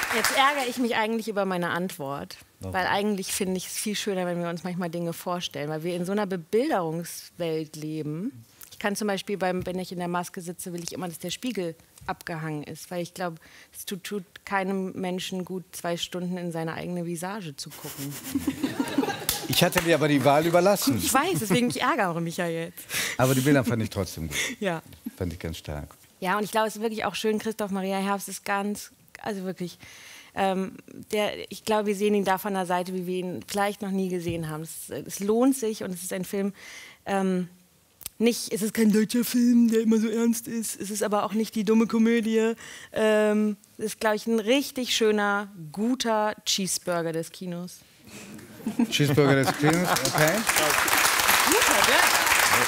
Jetzt ärgere ich mich eigentlich über meine Antwort. Warum? Weil eigentlich finde ich es viel schöner, wenn wir uns manchmal Dinge vorstellen. Weil wir in so einer Bebilderungswelt leben. Ich kann zum Beispiel, wenn ich in der Maske sitze, will ich immer, dass der Spiegel abgehangen ist. Weil ich glaube, es tut keinem Menschen gut, 2 Stunden in seine eigene Visage zu gucken. Ich hatte dir aber die Wahl überlassen. Ich weiß, deswegen ich ärgere mich ja jetzt. Aber die Bilder fand ich trotzdem gut. Ja. Fand ich ganz stark. Ja, und ich glaube, es ist wirklich auch schön, Christoph Maria Herbst ist ganz, also wirklich, ich glaube, wir sehen ihn da von der Seite, wie wir ihn vielleicht noch nie gesehen haben. Es lohnt sich und es ist ein Film, es ist kein deutscher Film, der immer so ernst ist. Es ist aber auch nicht die dumme Komödie. Es ist, glaube ich, ein richtig schöner, guter Cheeseburger des Kinos. Cheeseburger des Kinos, okay. Guter Burger.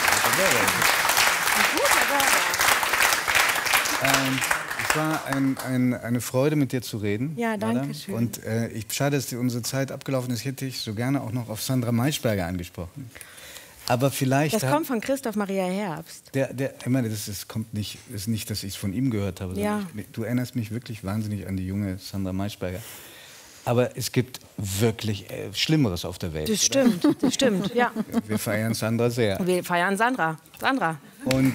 Ein guter Burger. Es war eine Freude, mit dir zu reden. Ja, danke schön. Und schade, dass unsere Zeit abgelaufen ist. Hätte ich so gerne auch noch auf Sandra Maischberger angesprochen. Aber vielleicht... Das kommt von Christoph Maria Herbst. Ich meine, ist nicht, dass ich es von ihm gehört habe. Ja. Du erinnerst mich wirklich wahnsinnig an die junge Sandra Maischberger. Aber es gibt wirklich Schlimmeres auf der Welt. Das stimmt, ja. Wir feiern Sandra sehr. Wir feiern Sandra. Und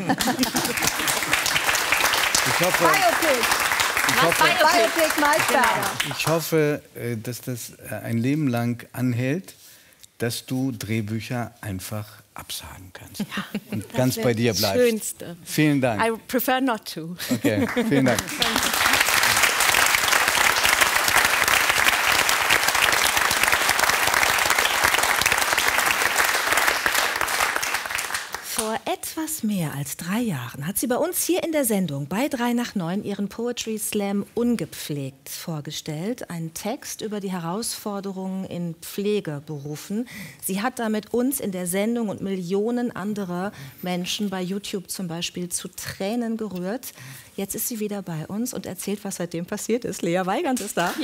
ich hoffe, dass das ein Leben lang anhält, dass du Drehbücher einfach absagen kannst. Ja, und ganz bei dir bleibst. Das Schönste. Vielen Dank. I prefer not to. Okay, vielen Dank. Vor etwas mehr als 3 Jahren hat sie bei uns hier in der Sendung bei 3 nach 9 ihren Poetry Slam Ungepflegt vorgestellt. Ein Text über die Herausforderungen in Pflegeberufen. Sie hat damit uns in der Sendung und Millionen anderer Menschen bei YouTube zum Beispiel zu Tränen gerührt. Jetzt ist sie wieder bei uns und erzählt, was seitdem passiert ist. Lea Weigand ist da. Ja.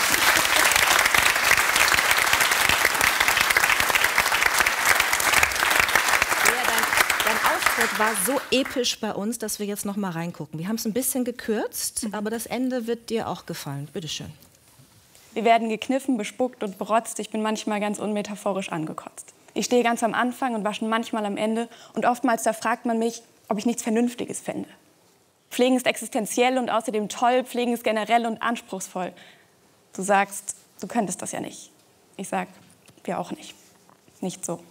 War so episch bei uns, dass wir jetzt noch mal reingucken. Wir haben es ein bisschen gekürzt, aber das Ende wird dir auch gefallen. Bitte schön. Wir werden gekniffen, bespuckt und berotzt. Ich bin manchmal ganz unmetaphorisch angekotzt. Ich stehe ganz am Anfang und wasche manchmal am Ende. Und oftmals da fragt man mich, ob ich nichts Vernünftiges fände. Pflegen ist existenziell und außerdem toll. Pflegen ist generell und anspruchsvoll. Du sagst, du könntest das ja nicht. Ich sag, wir auch nicht. Nicht so.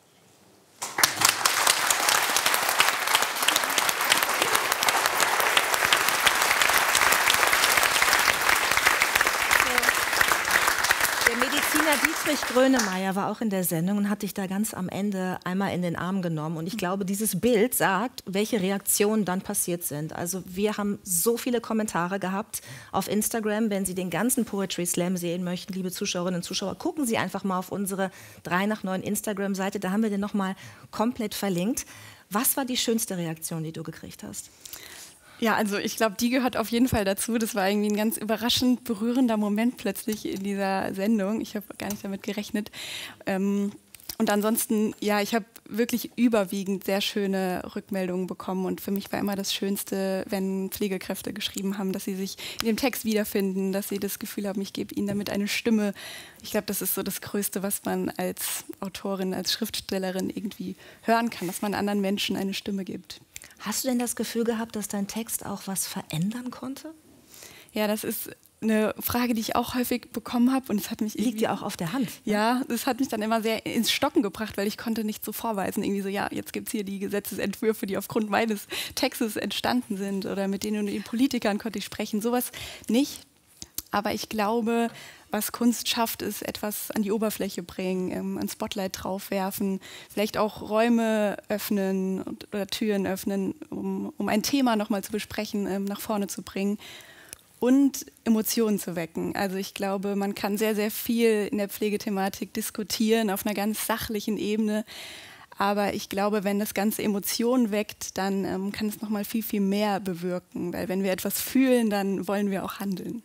Dietrich Grönemeyer war auch in der Sendung und hat dich da ganz am Ende einmal in den Arm genommen. Und ich glaube, dieses Bild sagt, welche Reaktionen dann passiert sind. Also wir haben so viele Kommentare gehabt auf Instagram. Wenn Sie den ganzen Poetry Slam sehen möchten, liebe Zuschauerinnen und Zuschauer, gucken Sie einfach mal auf unsere 3 nach 9 Instagram-Seite. Da haben wir den noch mal komplett verlinkt. Was war die schönste Reaktion, die du gekriegt hast? Ja, also ich glaube, die gehört auf jeden Fall dazu. Das war irgendwie ein ganz überraschend berührender Moment plötzlich in dieser Sendung. Ich habe gar nicht damit gerechnet. Und ansonsten, ja, ich habe wirklich überwiegend sehr schöne Rückmeldungen bekommen. Und für mich war immer das Schönste, wenn Pflegekräfte geschrieben haben, dass sie sich in dem Text wiederfinden, dass sie das Gefühl haben, ich gebe ihnen damit eine Stimme. Ich glaube, das ist so das Größte, was man als Autorin, als Schriftstellerin irgendwie hören kann, dass man anderen Menschen eine Stimme gibt. Hast du denn das Gefühl gehabt, dass dein Text auch was verändern konnte? Ja, das ist eine Frage, die ich auch häufig bekommen habe. Und es hat mich liegt ja auch auf der Hand. Ja, das hat mich dann immer sehr ins Stocken gebracht, weil ich konnte nicht so vorweisen. Irgendwie so, ja, jetzt gibt es hier die Gesetzesentwürfe, die aufgrund meines Textes entstanden sind. Oder mit denen und den Politikern konnte ich sprechen. Sowas nicht. Aber ich glaube, was Kunst schafft, ist etwas an die Oberfläche bringen, ein Spotlight draufwerfen, vielleicht auch Räume öffnen oder Türen öffnen, um ein Thema nochmal zu besprechen, nach vorne zu bringen und Emotionen zu wecken. Also ich glaube, man kann sehr, sehr viel in der Pflegethematik diskutieren auf einer ganz sachlichen Ebene. Aber ich glaube, wenn das Ganze Emotionen weckt, dann kann es nochmal viel, viel mehr bewirken. Weil wenn wir etwas fühlen, dann wollen wir auch handeln.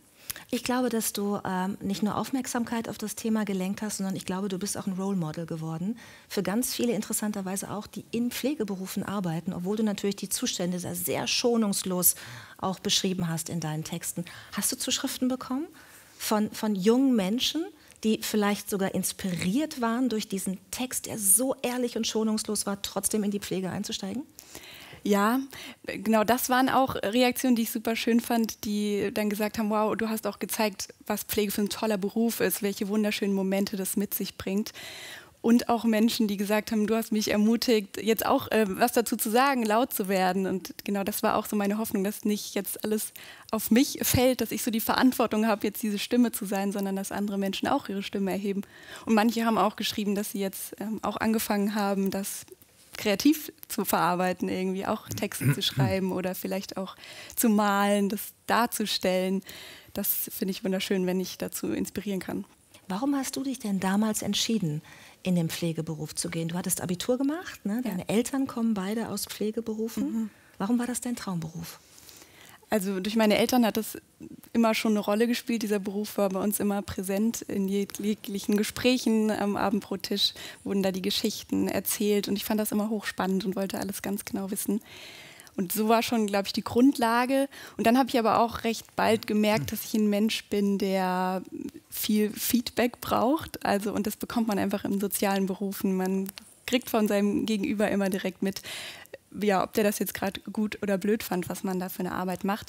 Ich glaube, dass du nicht nur Aufmerksamkeit auf das Thema gelenkt hast, sondern ich glaube, du bist auch ein Role Model geworden für ganz viele interessanterweise auch, die in Pflegeberufen arbeiten, obwohl du natürlich die Zustände sehr schonungslos auch beschrieben hast in deinen Texten. Hast du Zuschriften bekommen von jungen Menschen, die vielleicht sogar inspiriert waren durch diesen Text, der so ehrlich und schonungslos war, trotzdem in die Pflege einzusteigen? Ja, genau, das waren auch Reaktionen, die ich super schön fand, die dann gesagt haben, wow, du hast auch gezeigt, was Pflege für ein toller Beruf ist, welche wunderschönen Momente das mit sich bringt. Und auch Menschen, die gesagt haben, du hast mich ermutigt, jetzt auch was dazu zu sagen, laut zu werden. Und genau das war auch so meine Hoffnung, dass nicht jetzt alles auf mich fällt, dass ich so die Verantwortung habe, jetzt diese Stimme zu sein, sondern dass andere Menschen auch ihre Stimme erheben. Und manche haben auch geschrieben, dass sie jetzt auch angefangen haben, das kreativ zu verarbeiten, irgendwie auch Texte zu schreiben oder vielleicht auch zu malen, das darzustellen. Das finde ich wunderschön, wenn ich dazu inspirieren kann. Warum hast du dich denn damals entschieden, in den Pflegeberuf zu gehen? Du hattest Abitur gemacht, ne? Deine Eltern kommen beide aus Pflegeberufen. Warum war das dein Traumberuf? Also durch meine Eltern hat das immer schon eine Rolle gespielt. Dieser Beruf war bei uns immer präsent. In jeglichen Gesprächen am Abendbrottisch wurden da die Geschichten erzählt. Und ich fand das immer hochspannend und wollte alles ganz genau wissen. Und so war schon, glaube ich, die Grundlage. Und dann habe ich aber auch recht bald gemerkt, dass ich ein Mensch bin, der viel Feedback braucht. Also, und das bekommt man einfach in sozialen Berufen. Man kriegt von seinem Gegenüber immer direkt mit, ja, ob der das jetzt gerade gut oder blöd fand, was man da für eine Arbeit macht.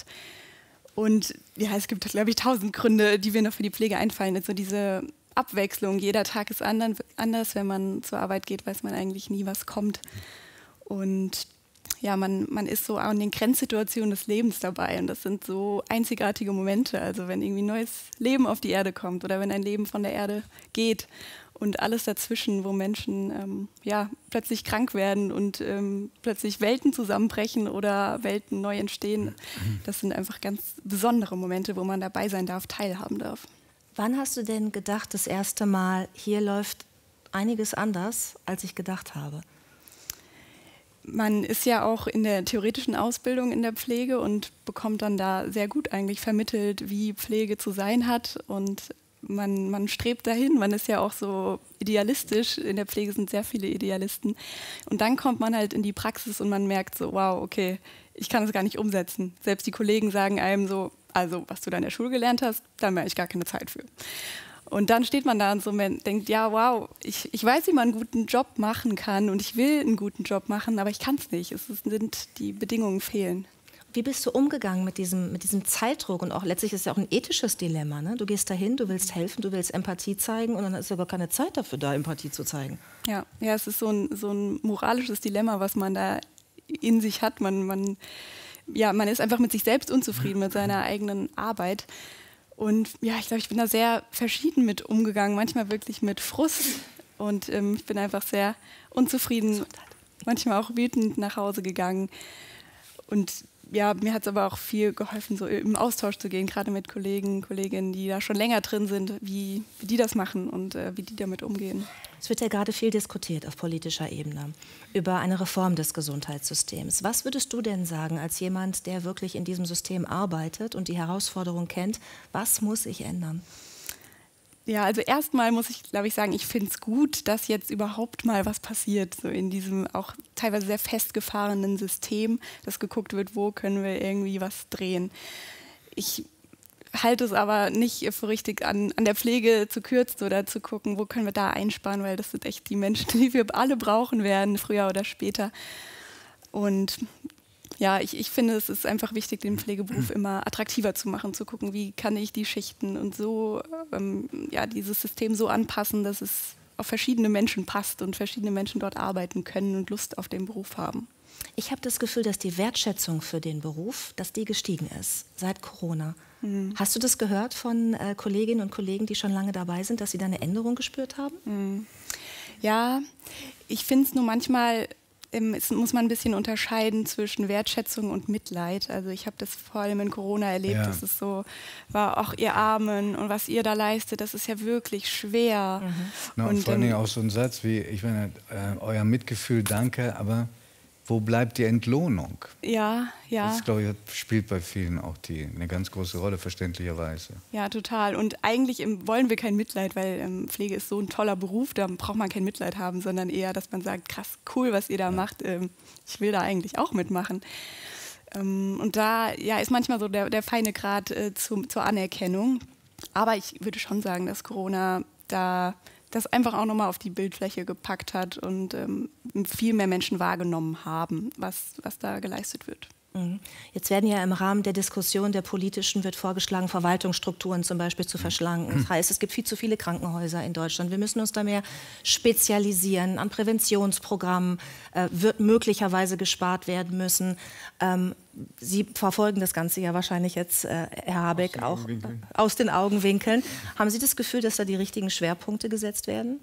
Und ja, es gibt, glaube ich, 1000 Gründe, die mir noch für die Pflege einfallen. Also diese Abwechslung, jeder Tag ist anders. Wenn man zur Arbeit geht, weiß man eigentlich nie, was kommt. Und ja, man ist so an den Grenzsituationen des Lebens dabei. Und das sind so einzigartige Momente. Also wenn irgendwie ein neues Leben auf die Erde kommt oder wenn ein Leben von der Erde geht. Und alles dazwischen, wo Menschen plötzlich krank werden und plötzlich Welten zusammenbrechen oder Welten neu entstehen. Das sind einfach ganz besondere Momente, wo man dabei sein darf, teilhaben darf. Wann hast du denn gedacht, das erste Mal, hier läuft einiges anders, als ich gedacht habe? Man ist ja auch in der theoretischen Ausbildung in der Pflege und bekommt dann da sehr gut eigentlich vermittelt, wie Pflege zu sein hat. Und man strebt dahin, man ist ja auch so idealistisch, in der Pflege sind sehr viele Idealisten. Und dann kommt man halt in die Praxis und man merkt so, wow, okay, ich kann das gar nicht umsetzen. Selbst die Kollegen sagen einem so, also was du da in der Schule gelernt hast, da habe ich gar keine Zeit für. Und dann steht man da und so denkt, ja, wow, ich weiß, wie man einen guten Job machen kann und ich will einen guten Job machen, aber ich kann es nicht. Die Bedingungen fehlen. Wie bist du umgegangen mit diesem Zeitdruck? Und auch letztlich ist es ja auch ein ethisches Dilemma. Ne? Du gehst dahin, du willst helfen, du willst Empathie zeigen und dann ist aber keine Zeit dafür da, Empathie zu zeigen. Ja, es ist so ein moralisches Dilemma, was man da in sich hat. Man ist einfach mit sich selbst unzufrieden, mit seiner eigenen Arbeit. Und ja, ich glaube, ich bin da sehr verschieden mit umgegangen, manchmal wirklich mit Frust. Und ich bin einfach sehr unzufrieden, manchmal auch wütend nach Hause gegangen. Und ja, mir hat es aber auch viel geholfen, so im Austausch zu gehen, gerade mit Kollegen, Kolleginnen, die da schon länger drin sind, wie die das machen und wie die damit umgehen. Es wird ja gerade viel diskutiert auf politischer Ebene über eine Reform des Gesundheitssystems. Was würdest du denn sagen als jemand, der wirklich in diesem System arbeitet und die Herausforderung kennt, was muss sich ändern? Ja, also erstmal muss ich, glaube ich, sagen, ich finde es gut, dass jetzt überhaupt mal was passiert, so in diesem auch teilweise sehr festgefahrenen System, dass geguckt wird, wo können wir irgendwie was drehen. Ich halte es aber nicht für richtig, an der Pflege zu kürzen oder zu gucken, wo können wir da einsparen, weil das sind echt die Menschen, die wir alle brauchen werden, früher oder später. Und ja, ich finde, es ist einfach wichtig, den Pflegeberuf immer attraktiver zu machen, zu gucken, wie kann ich die Schichten und so dieses System so anpassen, dass es auf verschiedene Menschen passt und verschiedene Menschen dort arbeiten können und Lust auf den Beruf haben. Ich habe das Gefühl, dass die Wertschätzung für den Beruf, dass die gestiegen ist seit Corona. Hast du das gehört von Kolleginnen und Kollegen, die schon lange dabei sind, dass sie da eine Änderung gespürt haben? Ja, ich finde es nur manchmal, muss man ein bisschen unterscheiden zwischen Wertschätzung und Mitleid. Also ich habe das vor allem in Corona erlebt, dass es so war, auch ihr Armen und was ihr da leistet, das ist ja wirklich schwer. Und vor allen Dingen auch so ein Satz wie, ich meine, euer Mitgefühl, danke, aber wo bleibt die Entlohnung? Ja, ja. Das, glaube ich, spielt bei vielen auch eine ganz große Rolle, verständlicherweise. Ja, total. Und eigentlich wollen wir kein Mitleid, weil Pflege ist so ein toller Beruf, da braucht man kein Mitleid haben, sondern eher, dass man sagt, krass, cool, was ihr da macht, ich will da eigentlich auch mitmachen. Und da ist manchmal so der feine Grad zur Anerkennung. Aber ich würde schon sagen, dass Corona da das einfach auch nochmal auf die Bildfläche gepackt hat und viel mehr Menschen wahrgenommen haben, was da geleistet wird. Jetzt werden ja im Rahmen der Diskussion der politischen wird vorgeschlagen, Verwaltungsstrukturen zum Beispiel zu verschlanken. Das heißt, es gibt viel zu viele Krankenhäuser in Deutschland. Wir müssen uns da mehr spezialisieren. An Präventionsprogrammen wird möglicherweise gespart werden müssen. Sie verfolgen das Ganze ja wahrscheinlich jetzt, Herr Habeck, auch aus den Augenwinkeln. Haben Sie das Gefühl, dass da die richtigen Schwerpunkte gesetzt werden?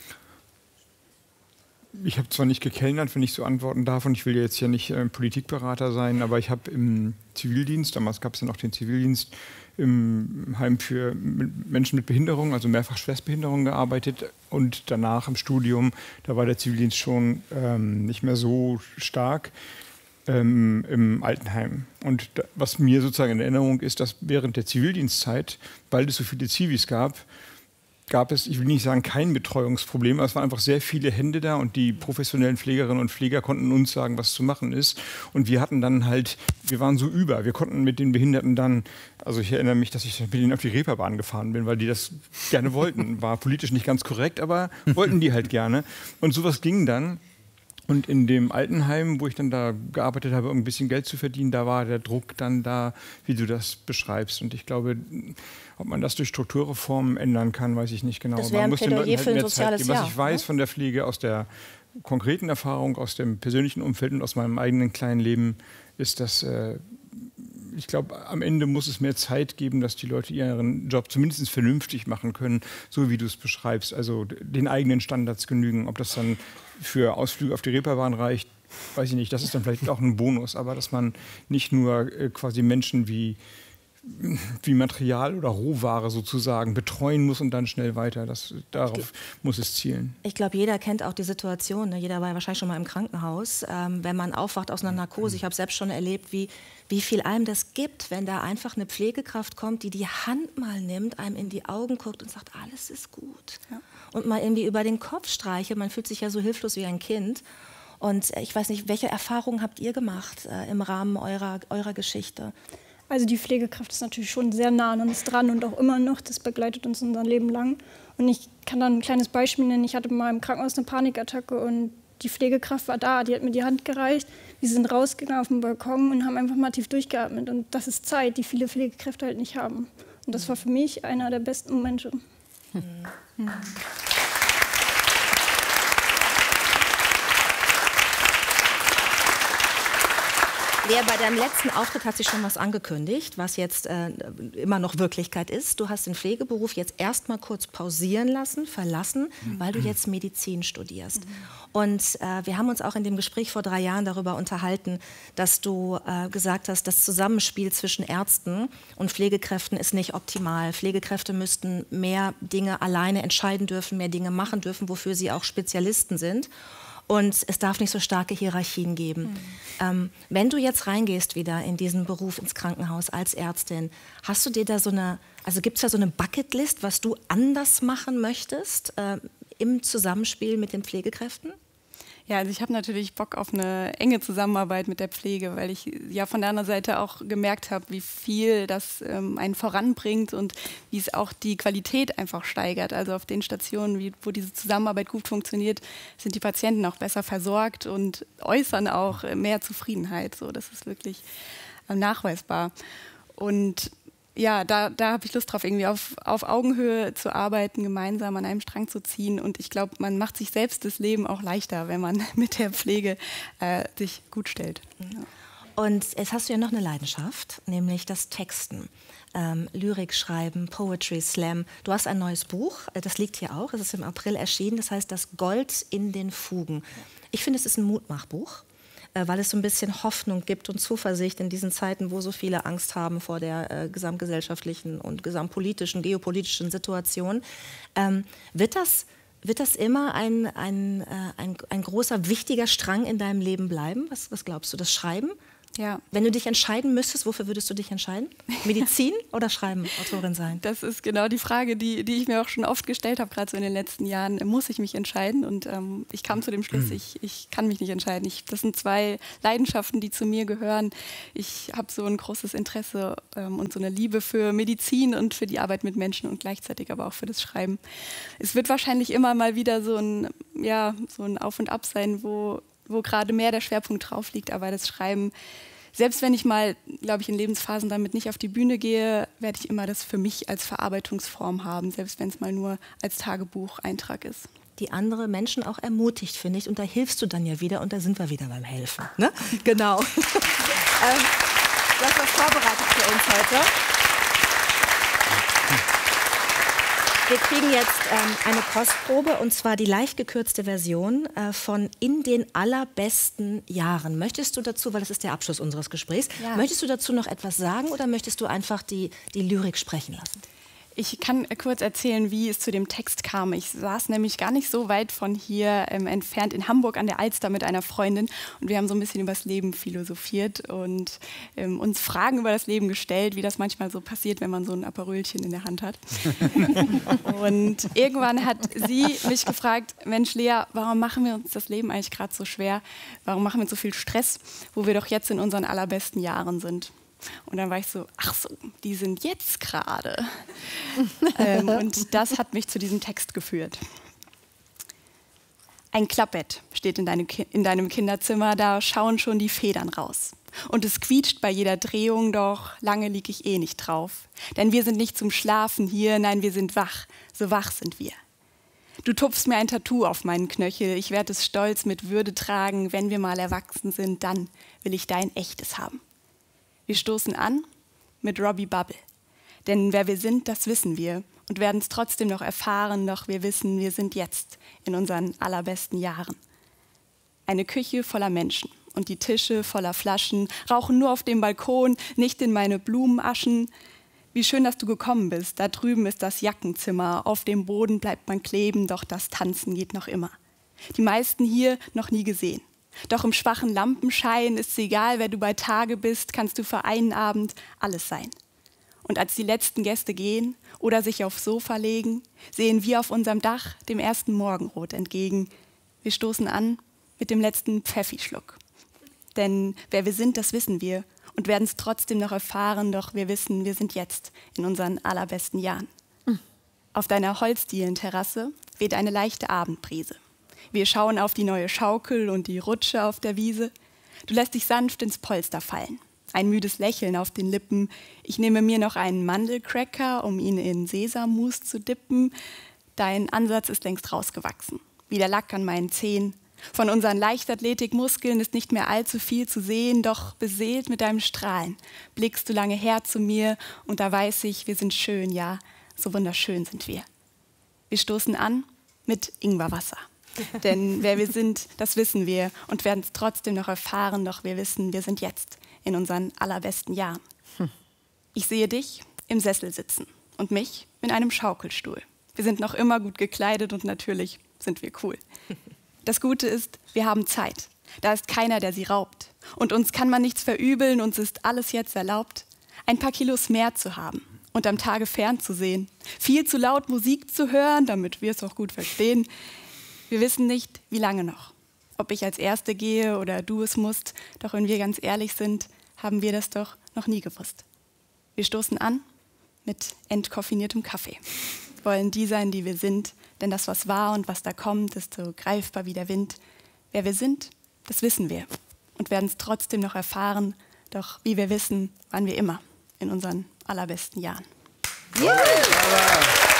Ich habe zwar nicht gekellnert, wenn ich so antworten darf, und ich will jetzt hier nicht Politikberater sein, aber ich habe im Zivildienst, damals gab es ja noch den Zivildienst, im Heim für Menschen mit Behinderung, also mehrfach Schwerstbehinderung gearbeitet, und danach im Studium, da war der Zivildienst schon nicht mehr so stark im Altenheim. Und was mir sozusagen in Erinnerung ist, dass während der Zivildienstzeit, weil es so viele Zivis gab es, ich will nicht sagen kein Betreuungsproblem, aber es waren einfach sehr viele Hände da, und die professionellen Pflegerinnen und Pfleger konnten uns sagen, was zu machen ist. Und wir hatten dann halt, wir waren so wir konnten mit den Behinderten dann, also ich erinnere mich, dass ich mit denen auf die Reeperbahn gefahren bin, weil die das gerne wollten. War politisch nicht ganz korrekt, aber wollten die halt gerne. Und sowas ging dann. Und in dem Altenheim, wo ich dann da gearbeitet habe, um ein bisschen Geld zu verdienen, da war der Druck dann da, wie du das beschreibst. Und ich glaube, ob man das durch Strukturreformen ändern kann, weiß ich nicht genau. Das wäre ein Plädoyer für ein soziales Jahr. Was ich weiß von der Pflege, aus der konkreten Erfahrung, aus dem persönlichen Umfeld und aus meinem eigenen kleinen Leben, ist, dass ich glaube, am Ende muss es mehr Zeit geben, dass die Leute ihren Job zumindest vernünftig machen können, so wie du es beschreibst, also den eigenen Standards genügen. Ob das dann für Ausflüge auf die Reeperbahn reicht, weiß ich nicht, das ist dann vielleicht auch ein Bonus, aber dass man nicht nur quasi Menschen wie Material oder Rohware sozusagen betreuen muss und dann schnell weiter. Darauf muss es zielen. Ich glaube, jeder kennt auch die Situation. Ne? Jeder war ja wahrscheinlich schon mal im Krankenhaus. Wenn man aufwacht aus einer Narkose, ich habe selbst schon erlebt, wie viel einem das gibt, wenn da einfach eine Pflegekraft kommt, die die Hand mal nimmt, einem in die Augen guckt und sagt, alles ist gut. Ja. Und mal irgendwie über den Kopf streichelt. Man fühlt sich ja so hilflos wie ein Kind. Und ich weiß nicht, welche Erfahrungen habt ihr gemacht im Rahmen eurer Geschichte? Also die Pflegekraft ist natürlich schon sehr nah an uns dran und auch immer noch. Das begleitet uns unser Leben lang. Und ich kann dann ein kleines Beispiel nennen. Ich hatte mal im Krankenhaus eine Panikattacke und die Pflegekraft war da. Die hat mir die Hand gereicht. Wir sind rausgegangen auf den Balkon und haben einfach mal tief durchgeatmet. Und das ist Zeit, die viele Pflegekräfte halt nicht haben. Und das war für mich einer der besten Momente. Lea, bei deinem letzten Auftritt hat sich schon was angekündigt, was jetzt immer noch Wirklichkeit ist. Du hast den Pflegeberuf jetzt erst mal kurz pausieren lassen, verlassen, weil du jetzt Medizin studierst. Und wir haben uns auch in dem Gespräch vor 3 Jahren darüber unterhalten, dass du gesagt hast, das Zusammenspiel zwischen Ärzten und Pflegekräften ist nicht optimal. Pflegekräfte müssten mehr Dinge alleine entscheiden dürfen, mehr Dinge machen dürfen, wofür sie auch Spezialisten sind. Und es darf nicht so starke Hierarchien geben. Wenn du jetzt reingehst wieder in diesen Beruf ins Krankenhaus als Ärztin, hast du dir da gibt es da so eine Bucketlist, was du anders machen möchtest im Zusammenspiel mit den Pflegekräften? Ja, also ich habe natürlich Bock auf eine enge Zusammenarbeit mit der Pflege, weil ich ja von der anderen Seite auch gemerkt habe, wie viel das einen voranbringt und wie es auch die Qualität einfach steigert. Also auf den Stationen, wo diese Zusammenarbeit gut funktioniert, sind die Patienten auch besser versorgt und äußern auch mehr Zufriedenheit. So, das ist wirklich nachweisbar. Und ja, da habe ich Lust drauf, irgendwie auf Augenhöhe zu arbeiten, gemeinsam an einem Strang zu ziehen. Und ich glaube, man macht sich selbst das Leben auch leichter, wenn man mit der Pflege sich gut stellt. Ja. Und jetzt hast du ja noch eine Leidenschaft, nämlich das Texten. Lyrik schreiben, Poetry Slam. Du hast ein neues Buch, das liegt hier auch, es ist im April erschienen, das heißt Das Gold in den Fugen. Ich finde, es ist ein Mutmachbuch, weil es so ein bisschen Hoffnung gibt und Zuversicht in diesen Zeiten, wo so viele Angst haben vor der gesamtgesellschaftlichen und gesamtpolitischen, geopolitischen Situation. Wird das Wird das immer ein großer, wichtiger Strang in deinem Leben bleiben? Was glaubst du, das Schreiben? Ja. Wenn du dich entscheiden müsstest, wofür würdest du dich entscheiden? Medizin oder Schreiben, Autorin sein? Das ist genau die Frage, die ich mir auch schon oft gestellt habe, gerade so in den letzten Jahren. Muss ich mich entscheiden? Und ich kam zu dem Schluss, ich kann mich nicht entscheiden. Das sind zwei Leidenschaften, die zu mir gehören. Ich habe so ein großes Interesse und so eine Liebe für Medizin und für die Arbeit mit Menschen und gleichzeitig aber auch für das Schreiben. Es wird wahrscheinlich immer mal wieder so ein Auf und Ab sein, wo gerade mehr der Schwerpunkt drauf liegt, aber das Schreiben, selbst wenn ich mal, glaube ich, in Lebensphasen damit nicht auf die Bühne gehe, werde ich immer das für mich als Verarbeitungsform haben, selbst wenn es mal nur als Tagebucheintrag ist. Die andere Menschen auch ermutigt, finde ich, und da hilfst du dann ja wieder und da sind wir wieder beim Helfen. Ne? Genau. Du hast was vorbereitet für uns heute. Wir kriegen jetzt eine Kostprobe, und zwar die leicht gekürzte Version von In den allerbesten Jahren. Möchtest du dazu, weil das ist der Abschluss unseres Gesprächs, möchtest du dazu noch etwas sagen oder möchtest du einfach die Lyrik sprechen lassen? Ich kann kurz erzählen, wie es zu dem Text kam. Ich saß nämlich gar nicht so weit von hier entfernt in Hamburg an der Alster mit einer Freundin und wir haben so ein bisschen über das Leben philosophiert und uns Fragen über das Leben gestellt, wie das manchmal so passiert, wenn man so ein Aperölchen in der Hand hat. Und irgendwann hat sie mich gefragt, Mensch Lea, warum machen wir uns das Leben eigentlich gerade so schwer? Warum machen wir uns so viel Stress, wo wir doch jetzt in unseren allerbesten Jahren sind? Und dann war ich so, ach so, die sind jetzt gerade. Und das hat mich zu diesem Text geführt. Ein Klappbett steht in deinem Kinderzimmer, da schauen schon die Federn raus. Und es quietscht bei jeder Drehung, doch lange lieg ich eh nicht drauf. Denn wir sind nicht zum Schlafen hier, nein, wir sind wach, so wach sind wir. Du tupfst mir ein Tattoo auf meinen Knöchel, ich werde es stolz mit Würde tragen. Wenn wir mal erwachsen sind, dann will ich dein echtes haben. Wir stoßen an mit Robbie Bubble. Denn wer wir sind, das wissen wir und werden es trotzdem noch erfahren, doch wir wissen, wir sind jetzt in unseren allerbesten Jahren. Eine Küche voller Menschen und die Tische voller Flaschen, rauchen nur auf dem Balkon, nicht in meine Blumenaschen. Wie schön, dass du gekommen bist, da drüben ist das Jackenzimmer, auf dem Boden bleibt man kleben, doch das Tanzen geht noch immer. Die meisten hier noch nie gesehen. Doch im schwachen Lampenschein ist es egal, wer du bei Tage bist, kannst du für einen Abend alles sein. Und als die letzten Gäste gehen oder sich aufs Sofa legen, sehen wir auf unserem Dach dem ersten Morgenrot entgegen. Wir stoßen an mit dem letzten Pfeffi-Schluck. Denn wer wir sind, das wissen wir und werden es trotzdem noch erfahren, doch wir wissen, wir sind jetzt in unseren allerbesten Jahren. Auf deiner Holzdielenterrasse weht eine leichte Abendbrise. Wir schauen auf die neue Schaukel und die Rutsche auf der Wiese. Du lässt dich sanft ins Polster fallen. Ein müdes Lächeln auf den Lippen. Ich nehme mir noch einen Mandelcracker, um ihn in Sesammus zu dippen. Dein Ansatz ist längst rausgewachsen, wie der Lack an meinen Zehen. Von unseren Leichtathletikmuskeln ist nicht mehr allzu viel zu sehen, doch beseelt mit deinem Strahlen blickst du lange her zu mir und da weiß ich, wir sind schön, ja, so wunderschön sind wir. Wir stoßen an mit Ingwerwasser. Denn wer wir sind, das wissen wir und werden es trotzdem noch erfahren, doch wir wissen, wir sind jetzt in unseren allerbesten Jahren. Ich sehe dich im Sessel sitzen und mich in einem Schaukelstuhl. Wir sind noch immer gut gekleidet und natürlich sind wir cool. Das Gute ist, wir haben Zeit. Da ist keiner, der sie raubt. Und uns kann man nichts verübeln, uns ist alles jetzt erlaubt. Ein paar Kilos mehr zu haben und am Tage fernzusehen. Viel zu laut Musik zu hören, damit wir es auch gut verstehen. Wir wissen nicht, wie lange noch. Ob ich als Erste gehe oder du es musst, doch wenn wir ganz ehrlich sind, haben wir das doch noch nie gewusst. Wir stoßen an mit entkoffiniertem Kaffee. Wollen die sein, die wir sind, denn das, was war und was da kommt, ist so greifbar wie der Wind. Wer wir sind, das wissen wir und werden es trotzdem noch erfahren, doch wie wir wissen, waren wir immer in unseren allerbesten Jahren. Ja.